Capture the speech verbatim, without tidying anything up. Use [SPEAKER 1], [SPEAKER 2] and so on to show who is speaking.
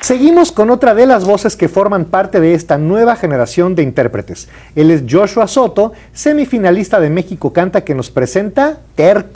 [SPEAKER 1] Seguimos con otra de las voces que forman parte de esta nueva generación de intérpretes. Él es Joshua Soto, semifinalista de México Canta, que nos presenta Terco.